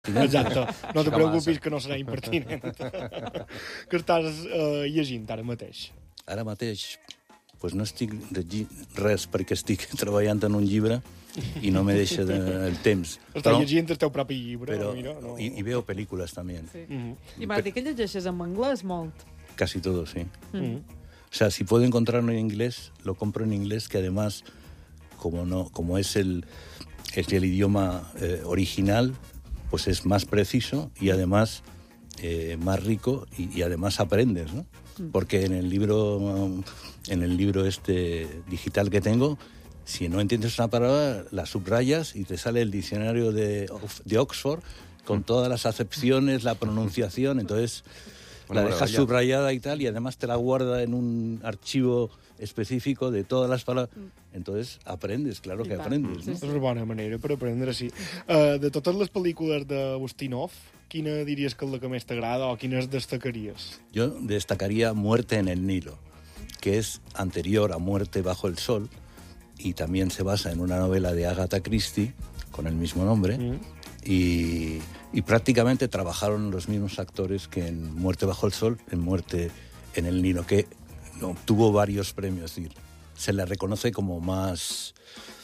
Exacte, no te preocupis que no serà impertinent. Que estàs llegint ara mateix? Ara mateix pues no estic llegint res perquè estic treballant en un llibre i no me deixa el temps. Estàs llegint el teu propi llibre. Pero, mira, no. y veo películas también. Sí. I m'has dit que llegeixes en anglès molt. Casi todo, sí. O sea, si puedo encontrarlo en inglés, lo compro en inglés, que además, como es el idioma original, pues es más preciso y además más rico y además aprendes, ¿no? Porque en el libro este digital que tengo, si no entiendes una palabra, la subrayas y te sale el diccionario de Oxford con todas las acepciones, la pronunciación, entonces la dejas subrayada y tal, y además te la guarda en un archivo específico de todas las palabras. Entonces aprendes, claro que aprendes, ¿no? És una bona manera per aprendre, sí. De totes les pel·lícules de Ustinov, quina diries que és la que més t'agrada o quines destacaries? Yo destacaría Muerte en el Nilo, que es anterior a Muerte bajo el sol y también se basa en una novela de Agatha Christie con el mismo nombre y prácticamente trabajaron los mismos actores que en Muerte bajo el sol, en Muerte en el Nilo, que obtuvo varios premios. Es decir, se le reconoce como más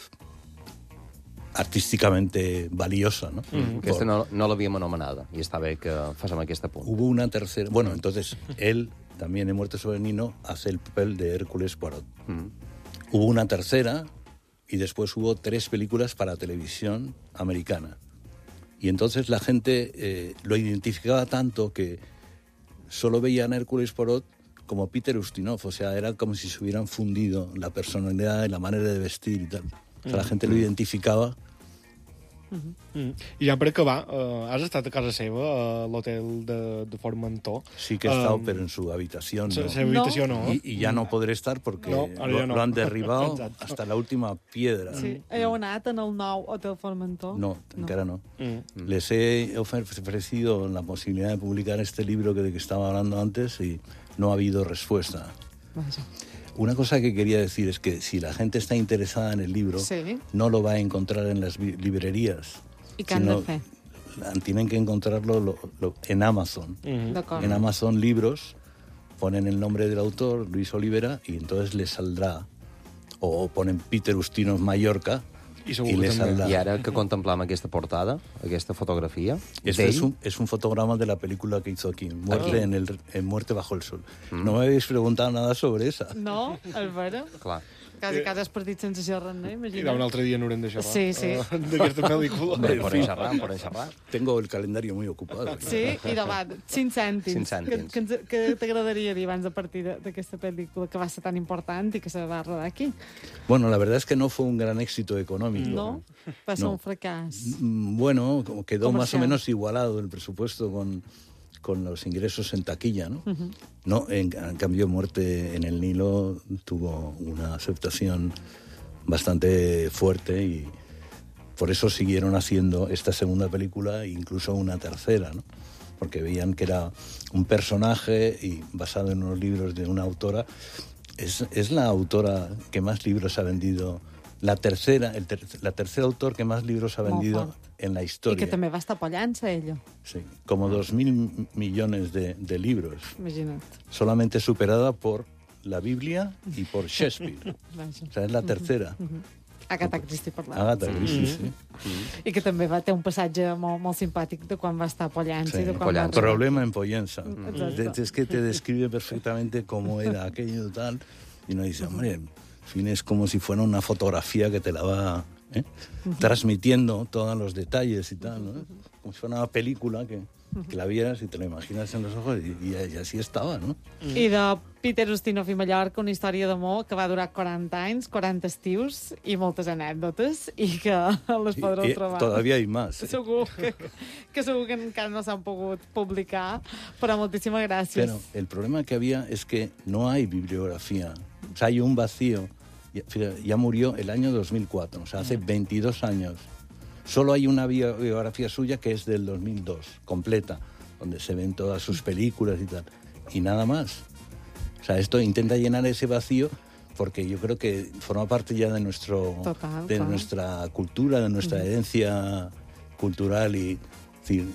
artísticamente valiosa, ¿no? Aquesta no l'havíem anomenada, i està bé que féssim aquest apunt. Hubo una tercera... Bueno, entonces, él, también en Muerte sobre el Nilo, hace el papel de Hércules Poirot. Hubo una tercera, y después hubo 3 películas para televisión americana. Y entonces la gente lo identificaba tanto que solo veían a Hércules Poirot como Peter Ustinov, o sea, era como si se hubieran fundido la personalidad y la manera de vestir y tal. O sea, la gente lo identificaba. I ja per acabar, has estat a casa seva, a l'hotel de Formentor. Sí que he estado, pero en su habitación no. Su habitación no. Y ya no podré estar porque no, lo han derribado hasta la última piedra. Sí. Heu anat en el nou Hotel Formentor? No, encara no. Les he ofrecido la posibilidad de publicar este libro de que estaba hablando antes y no ha habido respuesta. Vaja. Una cosa que quería decir es que si la gente está interesada en el libro, no lo va a encontrar en las librerías. ¿Y qué han de hacer? Tienen que encontrarlo en Amazon. En Amazon Libros ponen el nombre del autor, Luis Olivera, y entonces les saldrá. O ponen Peter Ustinov Mallorca y les saldrá. I ara que contemplem aquesta portada, aquesta fotografia... Este es un fotograma de la película que hizo aquí, en Muerte bajo el sol. No me habéis preguntado nada sobre esa. No, és vera? Clar. Quasi has perdit sense xerrar, no? I un altre dia n'haurem de xerrar. Sí. D'aquesta pel·lícula. Podem xerrar. Tengo el calendario muy ocupado. Sí, i davant, 5 cèntims. 5 cèntims. Què t'agradaria dir abans a partir d'aquesta pel·lícula que va ser tan important i que se va rodar aquí? Bueno, la verdad es que no fue un gran éxito económico. No, va ser un fracàs. Bueno, quedó más o menos igualado el presupuesto con los ingresos en taquilla, ¿no? No, en cambio, Muerte en el Nilo tuvo una aceptación bastante fuerte y por eso siguieron haciendo esta segunda película e incluso una tercera, ¿no? Porque veían que era un personaje y basado en unos libros de una autora. Es la autora que más libros ha vendido, la tercer autor que más libros ha vendido en la historia. I que també va estar pollant-se, ella. Sí, como 2.000 millones de libros. Imagina't. Solamente superada por la Biblia y por Shakespeare. O sea, es la tercera. Agatha Christie parlant. Agatha Christie, sí. I que també va ter un passatge molt simpàtic de quan va estar pollant-se. Sí, de quan va... Problema en Pollensa. Es que te describe perfectamente cómo era aquello tal. Y uno dice, hombre, en fin, es como si fuera una fotografía que te la va transmitiendo todos los detalles y tal, ¿no? Como si fuera una película que la vieras y te la imaginas en los ojos y así estaba, ¿no? I de Peter Ustinov i Mallorca, una història d'amor que va durar 40 anys, 40 estius i moltes anècdotes i que les podreu trobar. Todavía hay más. Segur que segur que encara no s'han pogut publicar, però moltíssimes gràcies. Pero el problema que había es que no hay bibliografía. O sea, hay un vacío. Ya murió el año 2004, o sea, hace 22 años. Solo hay una biografía suya que es del 2002, completa, donde se ven todas sus películas y tal. Y nada más. O sea, esto intenta llenar ese vacío porque yo creo que forma parte ya de nuestra cultura, de nuestra herencia cultural y decir,